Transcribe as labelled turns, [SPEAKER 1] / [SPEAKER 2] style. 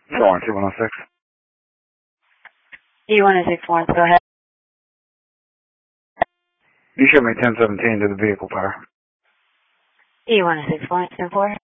[SPEAKER 1] Go on, 2106.
[SPEAKER 2] E106 Florence, go ahead.
[SPEAKER 1] You show me 1017 to the vehicle power.
[SPEAKER 2] E106 Florence, 10-4.